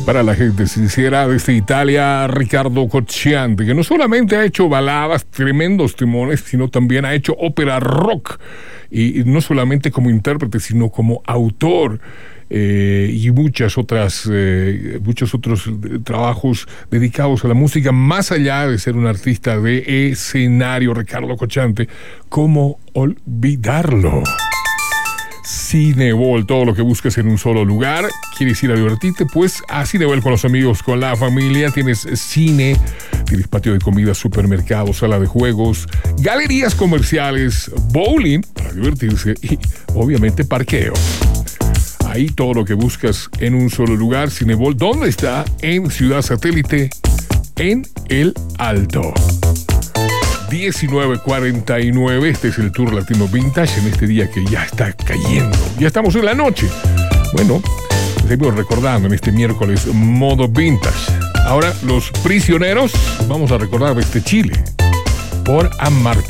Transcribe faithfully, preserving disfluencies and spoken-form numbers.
para la gente sincera desde Italia, Riccardo Cocciante, que no solamente ha hecho baladas, tremendos timones, sino también ha hecho ópera rock, y, y no solamente como intérprete, sino como autor. Eh, y muchas otras eh, muchos otros eh, trabajos dedicados a la música, más allá de ser un artista de escenario. Riccardo Cocciante, ¿cómo olvidarlo? Cinebol, todo lo que buscas en un solo lugar. ¿Quieres ir a divertirte? Pues a Cinebol con los amigos, con la familia. Tienes cine, tienes patio de comida, supermercado, sala de juegos, galerías comerciales, bowling para divertirse y obviamente parqueo. Ahí todo lo que buscas en un solo lugar. Cinebol, ¿dónde está? En Ciudad Satélite, en El Alto. diecinueve cuarenta y nueve, este es el Tour Latino Vintage en este día que ya está cayendo. Ya estamos en la noche. Bueno, seguimos recordando en este miércoles modo Vintage. Ahora, los prisioneros, vamos a recordar este Chile por amarte.